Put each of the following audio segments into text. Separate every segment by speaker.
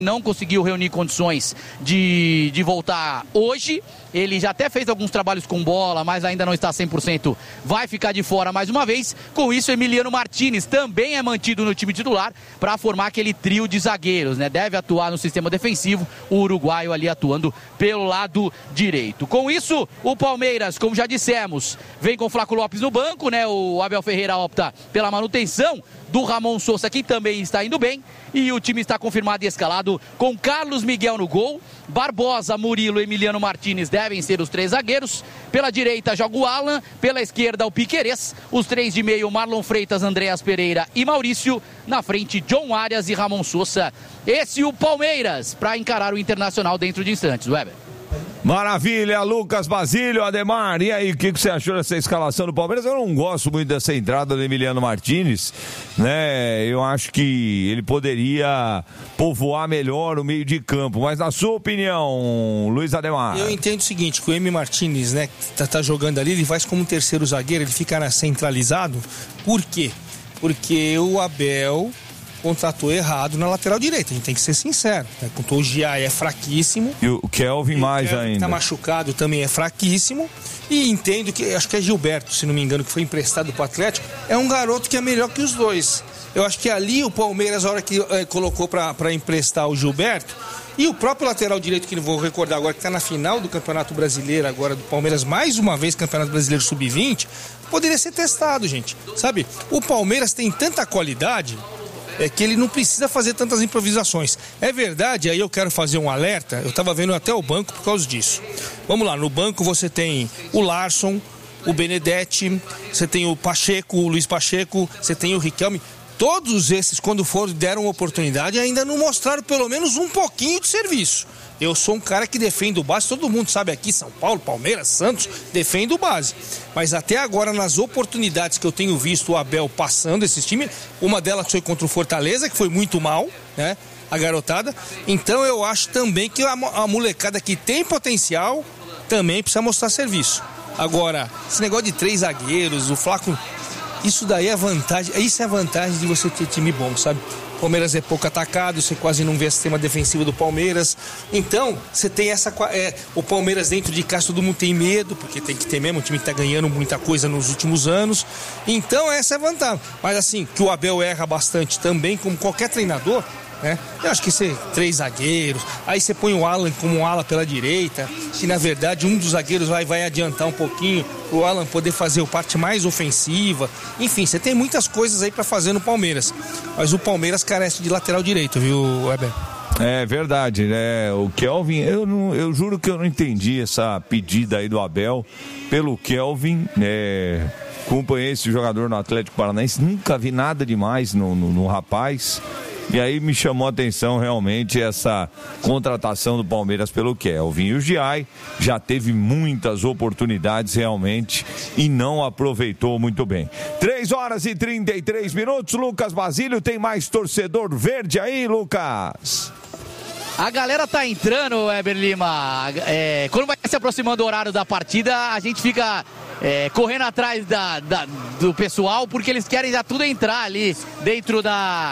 Speaker 1: não conseguiu reunir condições de voltar hoje. Ele já até fez alguns trabalhos com bola, mas ainda não está 100%. Vai ficar de fora mais uma vez. Com isso, Emiliano Martinez também é mantido no time titular para formar aquele trio de zagueiros, né? Deve atuar no sistema defensivo, o uruguaio ali atuando pelo lado direito. Com isso, o Palmeiras, como já dissemos, vem com o Flaco Lopes no banco, né? O Abel Ferreira opta pela manutenção do Ramon Sousa, que também está indo bem. E o time está confirmado e escalado com Carlos Miguel no gol. Barbosa, Murilo, Emiliano Martinez devem ser os três zagueiros. Pela direita joga o Alan, pela esquerda o Piquerez. Os três de meio, Marlon Freitas, Andreas Pereira e Maurício. Na frente, John Arias e Ramon Sousa. Esse o Palmeiras para encarar o Internacional dentro de instantes. Weber.
Speaker 2: Maravilha, Lucas Basílio, Ademar, e aí, o que você achou dessa escalação do Palmeiras? Eu não gosto muito dessa entrada do Emiliano Martinez, né? Eu acho que ele poderia povoar melhor o meio de campo, mas na sua opinião, Luiz Ademar?
Speaker 3: Eu entendo o seguinte, que o Emi Martinez, né, que tá jogando ali, ele faz como terceiro zagueiro, ele fica centralizado. Por quê? Porque o Abel contratou errado na lateral direita, a gente tem que ser sincero, né? O Giai é fraquíssimo.
Speaker 2: E o Kelvin mais ainda.
Speaker 3: Tá machucado, também é fraquíssimo. E entendo que, acho que é Gilberto, se não me engano, que foi emprestado pro Atlético, é um garoto que é melhor que os dois. Eu acho que ali o Palmeiras, a hora que colocou para emprestar o Gilberto, e o próprio lateral direito, que eu vou recordar agora, que está na final do Campeonato Brasileiro agora do Palmeiras, mais uma vez Campeonato Brasileiro Sub-20, poderia ser testado, gente. Sabe, o Palmeiras tem tanta qualidade que ele não precisa fazer tantas improvisações. É verdade, aí eu quero fazer um alerta, eu estava vendo até o banco por causa disso. Vamos lá, no banco você tem o Larson, o Benedetti, você tem o Pacheco, o Luiz Pacheco, você tem o Riquelme. Todos esses, quando deram oportunidade, ainda não mostraram pelo menos um pouquinho de serviço. Eu sou um cara que defende o base, todo mundo sabe aqui, São Paulo, Palmeiras, Santos, defende o base. Mas até agora, nas oportunidades que eu tenho visto o Abel passando esses times, uma delas foi contra o Fortaleza, que foi muito mal, né, a garotada. Então eu acho também que a molecada que tem potencial também precisa mostrar serviço. Agora, esse negócio de 3 zagueiros, o Flaco, isso daí é vantagem, isso é a vantagem de você ter time bom, sabe? O Palmeiras é pouco atacado, você quase não vê o sistema defensivo do Palmeiras. Então, você tem o Palmeiras dentro de casa, todo mundo tem medo, porque tem que ter mesmo, o time está ganhando muita coisa nos últimos anos. Então, essa é a vantagem. Mas assim, que o Abel erra bastante também, como qualquer treinador, né? Eu acho que você 3 zagueiros, aí você põe o Alan como um ala pela direita, que na verdade um dos zagueiros vai adiantar um pouquinho o Alan poder fazer a parte mais ofensiva. Enfim, você tem muitas coisas aí para fazer no Palmeiras, mas o Palmeiras carece de lateral direito, viu, Weber?
Speaker 2: É verdade, né? O Kelvin, eu juro que eu não entendi essa pedida aí do Abel pelo Kelvin, né? Acompanhei esse jogador no Atlético Paranaense, nunca vi nada demais no rapaz. E aí me chamou a atenção realmente essa contratação do Palmeiras pelo Kelvin. E o Giai já teve muitas oportunidades realmente e não aproveitou muito bem. 3h33, Lucas Basílio, tem mais torcedor verde aí, Lucas?
Speaker 1: A galera tá entrando, Weber Lima. Quando vai se aproximando o horário da partida, a gente fica correndo atrás do pessoal, porque eles querem já tudo entrar ali dentro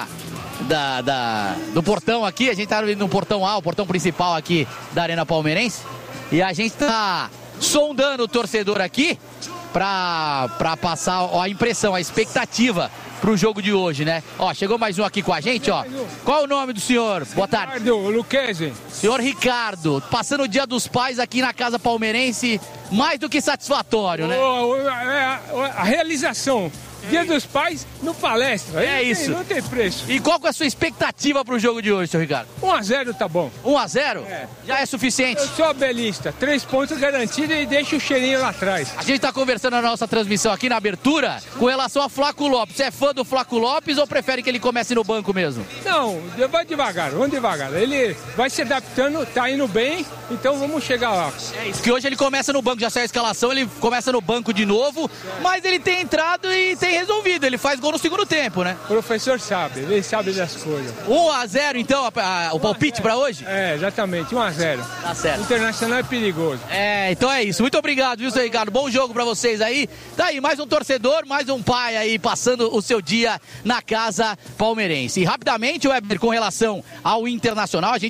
Speaker 1: do portão aqui. A gente tá no portão A, o portão principal aqui da Arena Palmeirense, e a gente tá sondando o torcedor aqui pra passar a impressão, a expectativa pro jogo de hoje, né? Ó, chegou mais um aqui com a gente, ó. Qual é o nome do senhor? Boa tarde.
Speaker 4: Ricardo Luquezzi.
Speaker 1: Senhor Ricardo, passando o Dia dos Pais aqui na Casa Palmeirense, mais do que satisfatório, né?
Speaker 4: A realização. Dia dos Pais no Palestra.
Speaker 1: É isso.
Speaker 4: Não tem preço.
Speaker 1: E qual que é a sua expectativa pro jogo de hoje, senhor Ricardo?
Speaker 4: 1-0 tá bom.
Speaker 1: 1-0?
Speaker 4: É.
Speaker 1: Já é suficiente?
Speaker 4: Eu sou abelista. 3 pontos garantidos e deixa o cheirinho lá atrás.
Speaker 1: A gente tá conversando na nossa transmissão aqui na abertura com relação a Flaco Lopes. Você é fã do Flaco Lopes ou prefere que ele comece no banco mesmo?
Speaker 4: Não, vai devagar, vamos devagar. Ele vai se adaptando, tá indo bem, então vamos chegar lá.
Speaker 1: É isso, que hoje ele começa no banco, já saiu a escalação, ele começa no banco de novo, mas ele tem entrado e tem tem resolvido, ele faz gol no segundo tempo, né?
Speaker 4: O professor sabe, ele sabe das coisas.
Speaker 1: 1-0 então, o palpite pra hoje?
Speaker 4: É, exatamente, 1-0.
Speaker 1: Tá certo.
Speaker 4: O Internacional é perigoso.
Speaker 1: Então é isso. Muito obrigado, viu, seu Ricardo? Bom jogo pra vocês aí. Tá aí, mais um torcedor, mais um pai aí passando o seu dia na casa palmeirense. E rapidamente, Weber, com relação ao Internacional, a gente